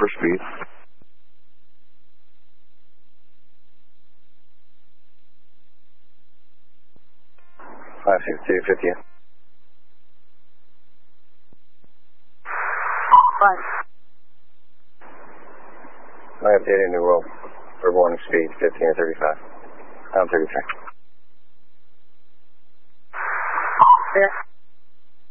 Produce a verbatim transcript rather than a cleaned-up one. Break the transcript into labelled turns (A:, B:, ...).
A: for speed.
B: five six two, fifty.
C: Five.
B: My updated new roll for warning speed, fifteen to thirty-five. I'm thirty-three.
C: Clear.